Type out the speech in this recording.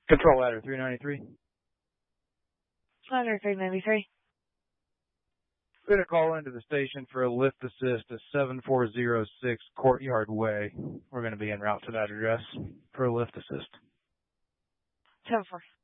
Control ladder 393. Ladder 393. We're going to call into the station for a lift assist at 7406 Courtyard Way. We're going to be en route to that address for a lift assist. 74.